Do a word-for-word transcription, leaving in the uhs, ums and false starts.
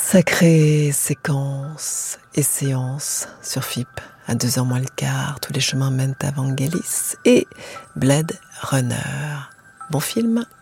Sacrée séquence et séance sur F I P à deux heures moins le quart, tous les chemins mènent à Vangelis et Blade Runner. Bon film.